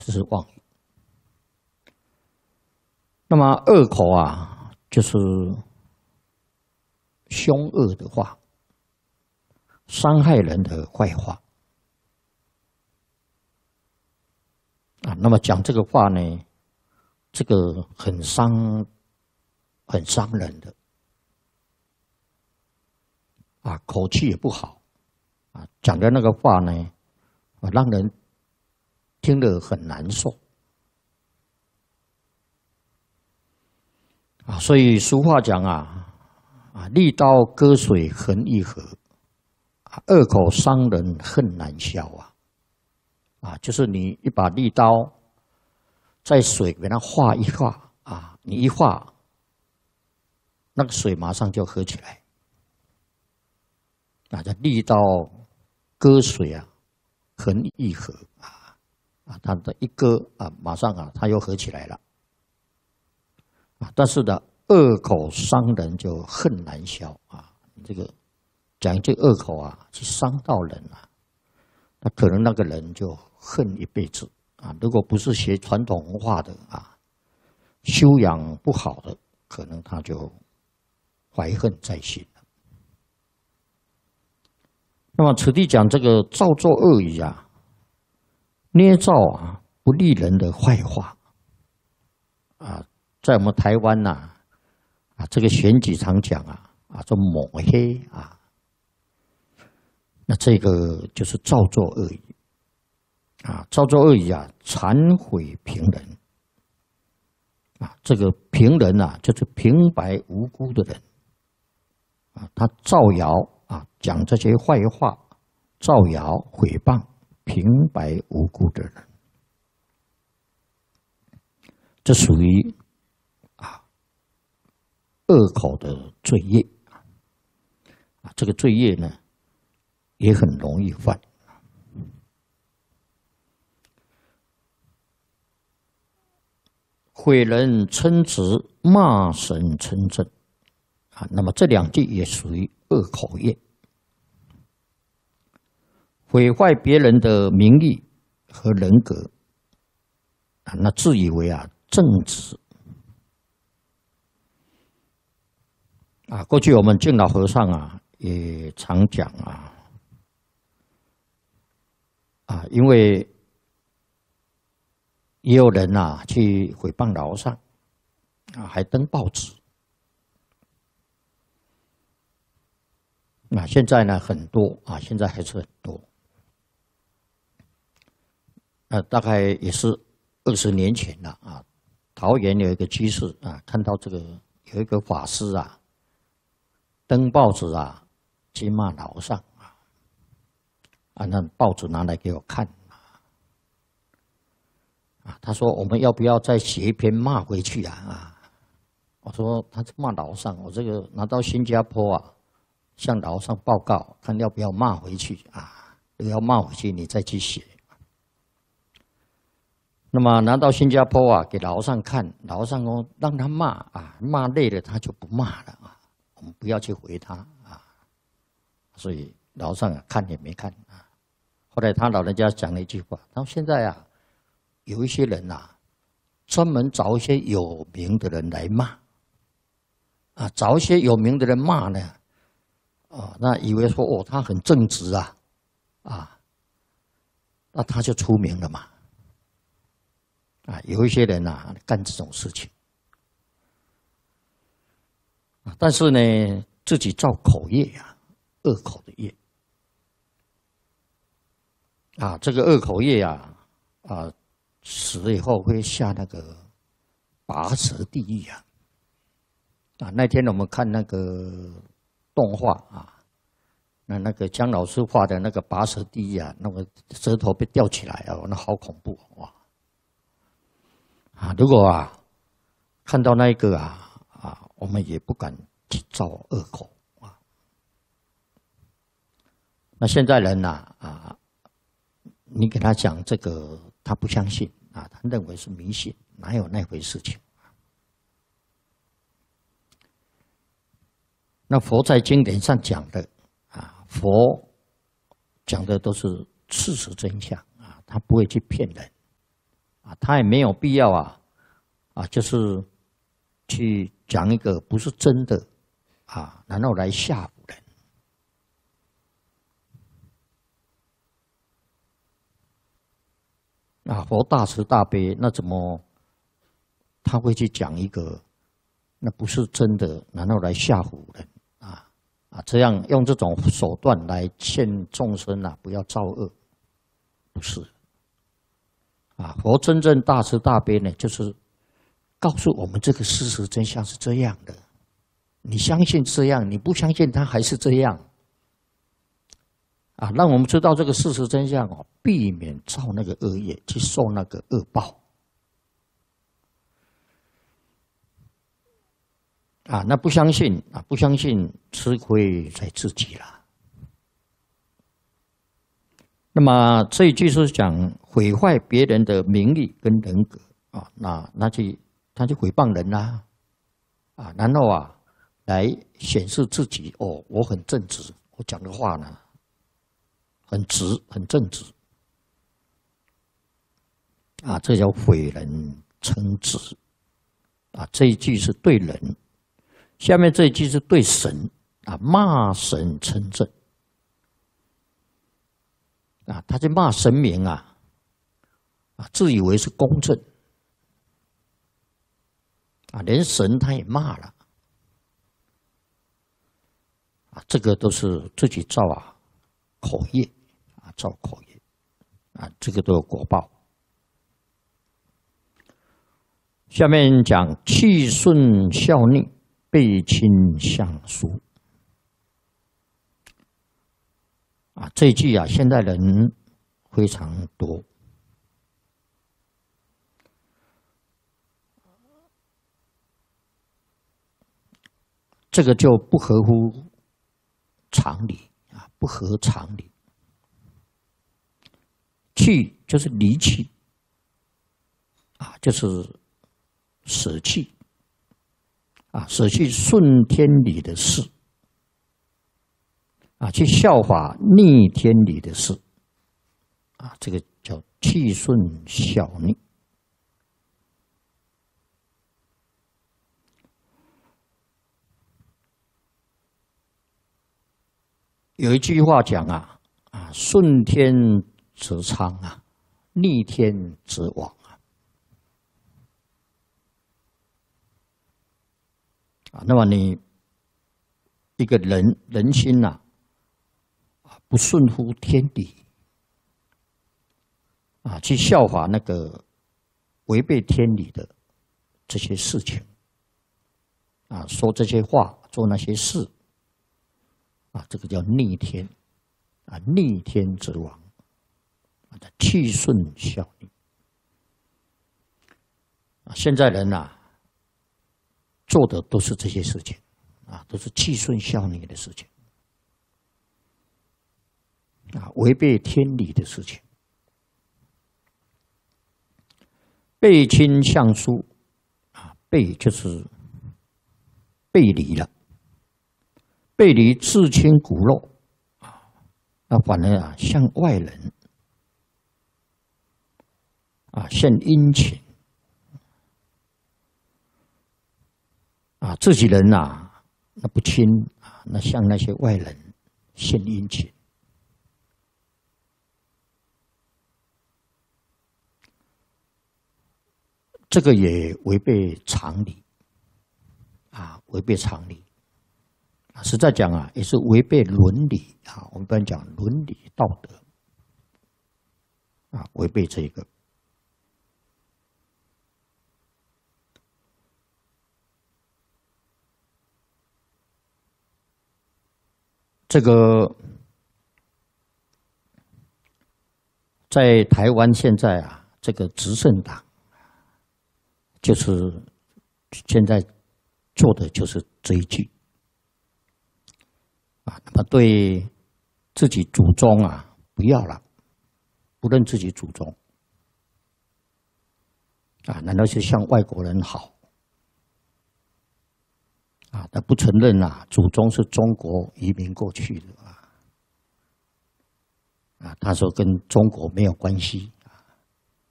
这是妄语。那么恶口啊，就是凶恶的话，伤害人的坏话啊。那么讲这个话呢，这个很伤人的啊，口气也不好啊，讲的那个话呢，让人听得很难受啊。所以俗话讲啊，利刀割水痕易合，恶口伤人恨难消啊，就是你一把利刀在水给它画一画啊，你一画，那个水马上就合起来。啊，这利刀割水啊，痕易合它的一割啊，马上啊，它又合起来了啊。但是呢，恶口伤人就恨难消啊。这个讲一句恶口啊，去伤到人啊，那可能那个人就恨一辈子啊。如果不是学传统文化的啊，修养不好的，可能他就怀恨在心。那么此地讲这个造作恶语啊，捏造啊不利人的坏话啊，在我们台湾呐这个选举常讲做抹黑啊，那这个就是造作恶语啊，造作恶语啊，残毁平人啊，这个平人啊，就是平白无辜的人啊，他造谣。讲这些坏话，造谣诽谤平白无辜的人，这属于恶口的罪业这个罪业呢，也很容易犯。毁人称职，骂神称正那么这两句也属于恶口业。毁坏别人的名誉和人格那自以为正直过去我们敬老和尚也常讲因为也有人去诽谤老上还登报纸现在呢很多现在还是很多。大概也是20年前了桃园有一个居士看到这个有一个法师登报纸去骂老上那报纸拿来给我看他说我们要不要再写一篇骂回去我说他骂老上，我这个拿到新加坡向老上报告，看要不要骂回去如果要骂回去你再去写。那么拿到新加坡给老上看，老上说让他骂骂累了他就不骂了我们不要去回他所以老上看也没看后来他老人家讲了一句话，他说现在有一些人专门找一些有名的人来骂找一些有名的人骂呢那以为说他很正直那他就出名了嘛有一些人干这种事情但是呢自己造口业恶口的业这个恶口业死了以后会下那个拔舌地狱那天我们看那个动画那个姜老师画的那个拔舌地狱那个舌头被吊起来那好恐怖如果看到那一个我们也不敢去造恶口那现在人你给他讲这个，他不相信他认为是迷信，哪有那回事情？那佛在经典上讲的佛讲的都是事实真相他不会去骗人他也没有必要就是去讲一个不是真的然后来吓唬人佛大慈大悲，那怎么他会去讲一个那不是真的，然后来吓唬人这样用这种手段来劝众生不要造恶，不是佛真正大慈大悲呢，就是告诉我们这个事实真相是这样的，你相信这样，你不相信它还是这样让我们知道这个事实真相避免造那个恶业，去受那个恶报那不相信不相信吃亏在自己了。那么这一句是讲毁坏别人的名誉跟人格他就诽谤人啦然后来显示自己我很正直，我讲的话呢很直很正直这叫毁人称直这一句是对人，下面这一句是对神骂神称正他就骂神明自以为是公正连神他也骂了这个都是自己造口业造口业这个都有果报。下面讲气顺效逆，背亲相疏这一句现代人非常多这个就不合乎常理不合常理。弃就是离弃就是舍弃舍弃顺天理的事去效法逆天理的事这个叫气顺效逆。有一句话讲顺天则昌逆天则亡那么你一个人心不顺乎天理去效法那个违背天理的这些事情说这些话做那些事这个叫逆天逆天之亡气顺效逆现在人做的都是这些事情都是气顺效逆的事情违背天理的事情。背亲相疏背就是背离了，背离至亲骨肉反而向外人献殷勤自己人那不亲那向那些外人献殷勤。这个也违背常理违背常理实在讲也是违背伦理我们不能讲伦理道德违背这个。这个在台湾现在这个执政党就是现在做的就是这一句那么对自己祖宗不要了，不认自己祖宗难道是向外国人好他不承认祖宗是中国移民过去的他说跟中国没有关系